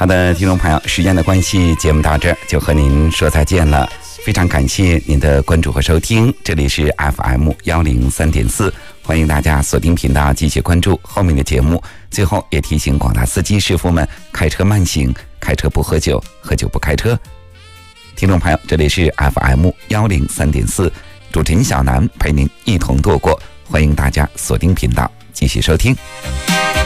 好的，听众朋友，时间的关系，节目到这儿就和您说再见了。非常感谢您的关注和收听，这里是 FM103.4，欢迎大家锁定频道继续关注后面的节目。最后也提醒广大司机师傅们，开车慢行，开车不喝酒，喝酒不开车。听众朋友，这里是 FM103.4，主持人小南陪您一同度过，欢迎大家锁定频道继续收听。